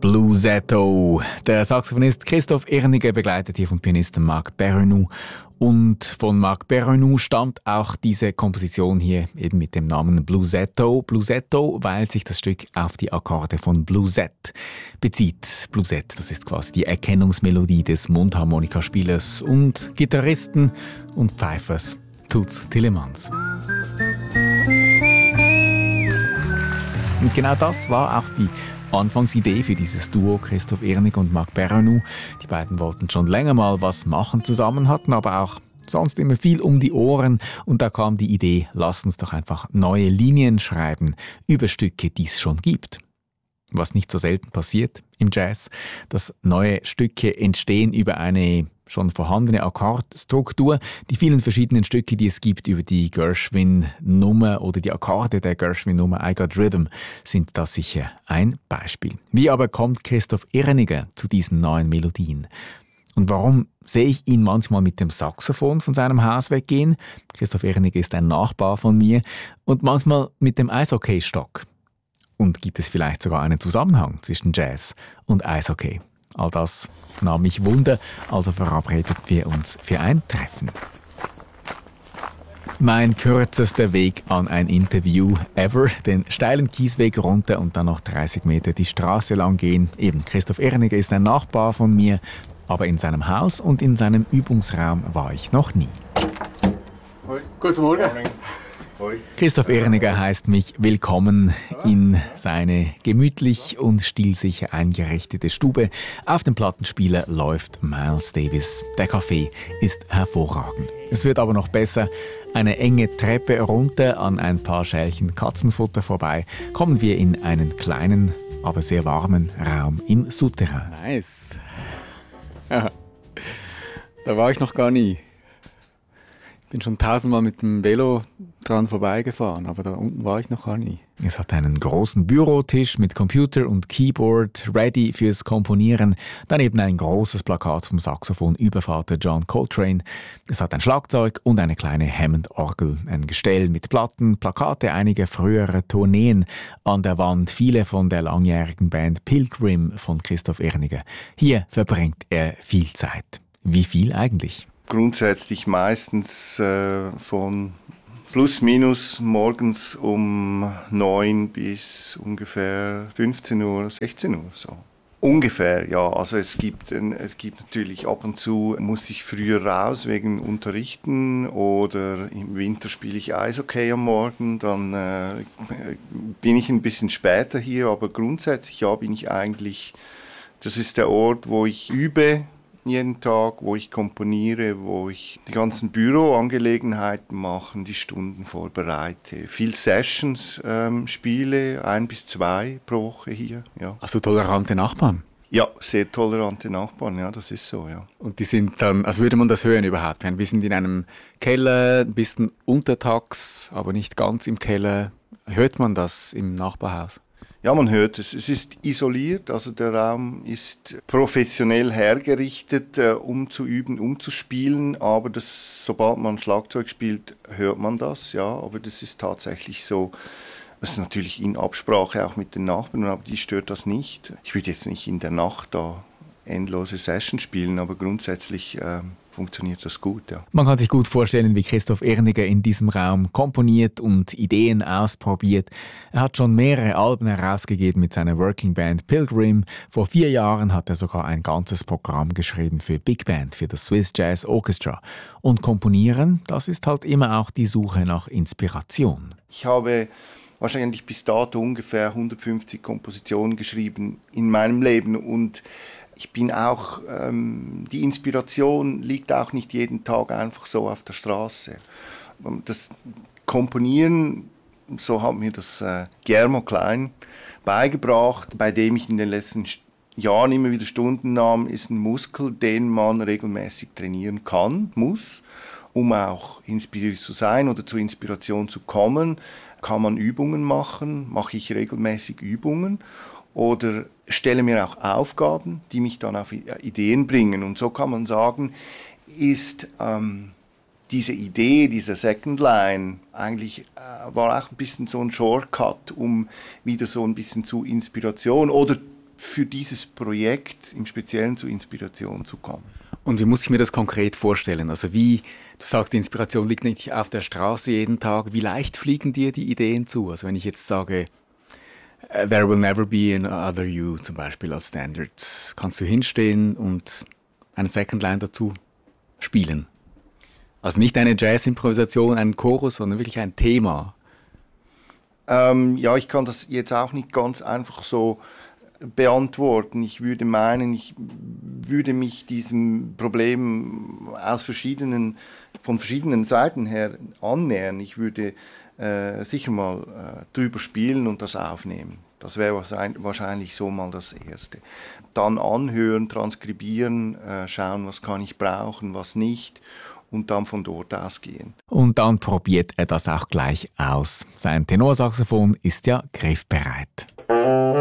Bluesetto. Der Saxophonist Christoph Erniger begleitet hier vom Pianisten Marc Perrenou. Und von Marc Perrenou stammt auch diese Komposition hier eben mit dem Namen Bluesetto. Bluesetto, weil sich das Stück auf die Akkorde von Bluesette bezieht. Bluesette, das ist quasi die Erkennungsmelodie des Mundharmonikaspielers und Gitarristen und Pfeifers Toots Thielemans. Und genau das war auch die Anfangsidee für dieses Duo Christoph Erniger und Marc Perrenou. Die beiden wollten schon länger mal was machen zusammen, hatten aber auch sonst immer viel um die Ohren. Und da kam die Idee, lasst uns doch einfach neue Linien schreiben über Stücke, die es schon gibt. Was nicht so selten passiert im Jazz, dass neue Stücke entstehen über eine schon vorhandene Akkordstruktur. Die vielen verschiedenen Stücke, die es gibt über die Gershwin-Nummer oder die Akkorde der Gershwin-Nummer I Got Rhythm, sind da sicher ein Beispiel. Wie aber kommt Christoph Erniger zu diesen neuen Melodien? Und warum sehe ich ihn manchmal mit dem Saxophon von seinem Haus weggehen? Christoph Erniger ist ein Nachbar von mir. Und manchmal mit dem Eishockeystock. Und gibt es vielleicht sogar einen Zusammenhang zwischen Jazz und Eishockey? All das nahm mich Wunder, also verabredeten wir uns für ein Treffen. Mein kürzester Weg an ein Interview ever, den steilen Kiesweg runter und dann noch 30 Meter die Straße lang gehen. Eben, Christoph Erniger ist ein Nachbar von mir, aber in seinem Haus und in seinem Übungsraum war ich noch nie. Hoi. Guten Morgen. Christoph Erniger heißt mich willkommen in seine gemütlich und stilsicher eingerichtete Stube. Auf dem Plattenspieler läuft Miles Davis. Der Kaffee ist hervorragend. Es wird aber noch besser. Eine enge Treppe runter an ein paar Schälchen Katzenfutter vorbei, kommen wir in einen kleinen, aber sehr warmen Raum im Souterrain. Nice. Ja. Da war ich noch gar nie. Ich bin schon 1000-mal mit dem Velo dran vorbeigefahren, aber da unten war ich noch gar nie. Es hat einen großen Bürotisch mit Computer und Keyboard, ready fürs Komponieren. Daneben ein großes Plakat vom Saxophon Übervater John Coltrane. Es hat ein Schlagzeug und eine kleine Hammond-Orgel, ein Gestell mit Platten, Plakate einiger früherer Tourneen an der Wand, viele von der langjährigen Band Pilgrim von Christoph Erniger. Hier verbringt er viel Zeit. Wie viel eigentlich? Grundsätzlich meistens von plus minus morgens um 9 bis ungefähr 15 Uhr, 16 Uhr so. Ungefähr, ja. Also es gibt natürlich ab und zu, muss ich früher raus wegen Unterrichten oder im Winter spiele ich Eishockey am Morgen, dann bin ich ein bisschen später hier, aber grundsätzlich ja, bin ich eigentlich, das ist der Ort, wo ich übe, jeden Tag, wo ich komponiere, wo ich die ganzen Büroangelegenheiten mache, die Stunden vorbereite. Viel Sessions spiele, 1 bis 2 pro Woche hier. Ja. Hast du tolerante Nachbarn? Ja, sehr tolerante Nachbarn, ja, das ist so, ja. Und die sind dann, also würde man das hören überhaupt? Wir sind in einem Keller, ein bisschen untertags, aber nicht ganz im Keller. Hört man das im Nachbarhaus? Ja, man hört es. Es ist isoliert, also der Raum ist professionell hergerichtet, um zu üben, um zu spielen, aber sobald man Schlagzeug spielt, hört man das, ja, aber das ist tatsächlich so. Das ist natürlich in Absprache auch mit den Nachbarn, aber die stört das nicht. Ich würde jetzt nicht in der Nacht da endlose Sessions spielen, aber grundsätzlich funktioniert das gut, ja. Man kann sich gut vorstellen, wie Christoph Erniger in diesem Raum komponiert und Ideen ausprobiert. Er hat schon mehrere Alben herausgegeben mit seiner Working Band Pilgrim. Vor 4 Jahren hat er sogar ein ganzes Programm geschrieben für Big Band, für das Swiss Jazz Orchestra. Und komponieren, das ist halt immer auch die Suche nach Inspiration. Ich habe wahrscheinlich bis dato ungefähr 150 Kompositionen geschrieben in meinem Leben und ich bin auch, die Inspiration liegt auch nicht jeden Tag einfach so auf der Straße. Das Komponieren, so hat mir das Guillermo Klein beigebracht, bei dem ich in den letzten Jahren immer wieder Stunden nahm, ist ein Muskel, den man regelmäßig trainieren kann, muss, um auch inspiriert zu sein oder zur Inspiration zu kommen. Kann man Übungen machen, mache ich regelmäßig Übungen. Oder stelle mir auch Aufgaben, die mich dann auf Ideen bringen. Und so kann man sagen, ist diese Idee, dieser Second Line, eigentlich war auch ein bisschen so ein Shortcut, um wieder so ein bisschen zu Inspiration oder für dieses Projekt im Speziellen zu Inspiration zu kommen. Und wie muss ich mir das konkret vorstellen? Also wie, du sagst, die Inspiration liegt nicht auf der Straße jeden Tag. Wie leicht fliegen dir die Ideen zu? Also wenn ich jetzt sage, There will never be another you zum Beispiel als Standard, kannst du hinstehen und eine Second Line dazu spielen? Also nicht eine Jazz-Improvisation, einen Chorus, sondern wirklich ein Thema. Ja, ich kann das jetzt auch nicht ganz einfach so beantworten. Ich würde meinen, ich würde mich diesem Problem von verschiedenen Seiten her annähern. Ich würde sicher mal drüber spielen und das aufnehmen. Das wäre wahrscheinlich so mal das Erste. Dann anhören, transkribieren, schauen, was kann ich brauchen, was nicht und dann von dort ausgehen. Und dann probiert er das auch gleich aus. Sein Tenorsaxophon ist ja griffbereit.